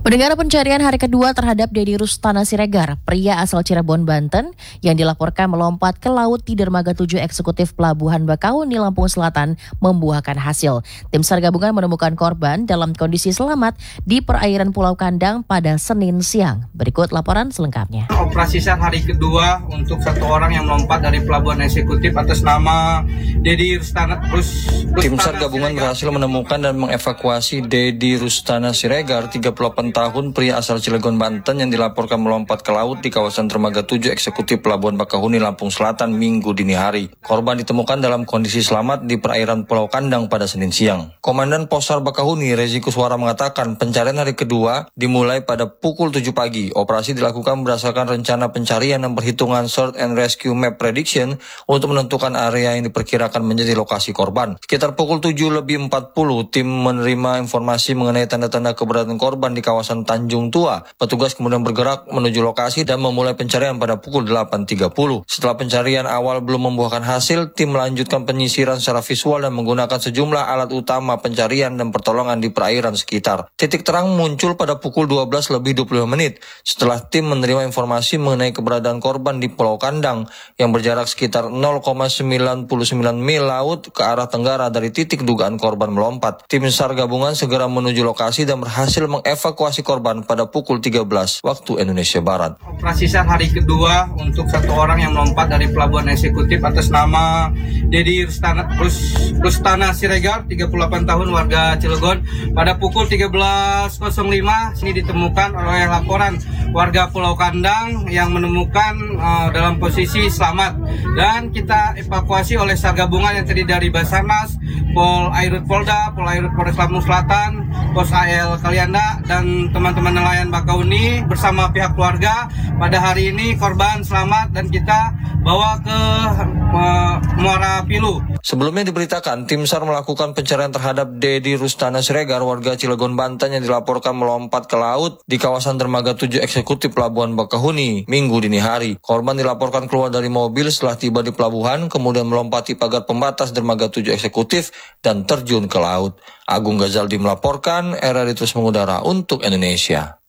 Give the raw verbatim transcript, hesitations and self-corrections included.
Pendengar, pencarian hari kedua terhadap Dedi Rustana Siregar, pria asal Cirebon, Banten, yang dilaporkan melompat ke laut di Dermaga tujuh Eksekutif Pelabuhan Bakahuni, Lampung Selatan, membuahkan hasil. Tim SAR gabungan menemukan korban dalam kondisi selamat di perairan Pulau Kandang pada Senin siang. Berikut laporan selengkapnya. Operasi SAR hari kedua untuk satu orang yang melompat dari Pelabuhan Eksekutif atas nama Dedi Rustana. Rustana Tim SAR gabungan berhasil menemukan dan mengevakuasi Dedi Rustana Siregar, tiga puluh delapan tahun, pria asal Cilegon, Banten, yang dilaporkan melompat ke laut di kawasan Dermaga tujuh Eksekutif Pelabuhan Bakahuni, Lampung Selatan, Minggu dini hari. Korban ditemukan dalam kondisi selamat di perairan Pulau Kandang pada Senin siang. Komandan Posar Bakahuni, Rezi Kuswara, mengatakan pencarian hari kedua dimulai pada pukul tujuh pagi. Operasi dilakukan berdasarkan rencana pencarian dan perhitungan Search and Rescue Map Prediction untuk menentukan area yang diperkirakan menjadi lokasi korban. Sekitar pukul tujuh lebih empat puluh, tim menerima informasi mengenai tanda-tanda keberadaan korban di kawasan Tanjung Tua. Petugas kemudian bergerak menuju lokasi dan memulai pencarian pada pukul delapan tiga puluh. Setelah pencarian awal belum membuahkan hasil, tim melanjutkan penyisiran secara visual dan menggunakan sejumlah alat utama pencarian dan pertolongan di perairan sekitar. Titik terang muncul pada pukul dua belas lebih dua puluh menit setelah tim menerima informasi mengenai keberadaan korban di Pulau Kandang yang berjarak sekitar nol koma sembilan sembilan mil laut ke arah tenggara dari titik dugaan korban melompat. Tim SAR gabungan segera menuju lokasi dan berhasil mengevakuasi korban pada pukul tiga belas waktu Indonesia Barat. Operasi SAR hari kedua untuk satu orang yang melompat dari Pelabuhan Eksekutif atas nama Dedi Rustana, Rustana Siregar, tiga puluh delapan tahun, warga Cilegon, pada pukul tiga belas nol lima. Ini ditemukan oleh laporan warga Pulau Kandang yang menemukan uh, dalam posisi selamat, dan kita evakuasi oleh SAR gabungan yang terdiri dari Basarnas, Pol Airut Polda, Pol Airut Polres Lampung Selatan, Pos A L Kalianda, dan teman-teman nelayan Bakahuni bersama pihak keluarga. Pada hari ini korban selamat dan kita bawa ke uh, Muara Pilu. Sebelumnya diberitakan tim SAR melakukan pencarian terhadap Dedi Rustana Siregar, warga Cilegon, Banten, yang dilaporkan melompat ke laut di kawasan Dermaga tujuh Eksekutif Pelabuhan Bakahuni Minggu dini hari. Korban dilaporkan keluar dari mobil setelah tiba di pelabuhan, kemudian melompati pagar pembatas Dermaga tujuh Eksekutif dan terjun ke laut. Agung Gazaldi melaporkan, R R I Terus Mengudara untuk Indonesia.